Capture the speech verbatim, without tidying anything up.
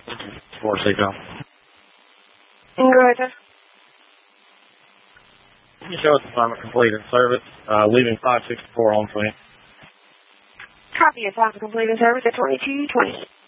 four signal. Go ahead, sir. You show us assignment complete in service, uh, leaving five sixty-four on twenty. Copy assignment complete in service at twenty-two twenty.